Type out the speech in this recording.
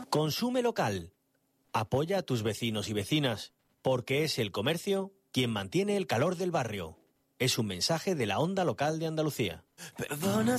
Consume local. Apoya a tus vecinos y vecinas, porque es el comercio quien mantiene el calor del barrio. Es un mensaje de la Onda Local de Andalucía. Perdona